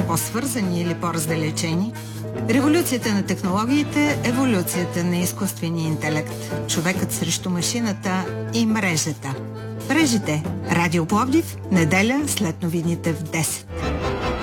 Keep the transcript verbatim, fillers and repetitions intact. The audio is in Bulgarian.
по-свързани или по-раздалечени, революцията на технологиите, еволюцията на изкуствения интелект, човекът срещу машината и мрежата. Мрежите. Радио Пловдив, неделя след новините в десет.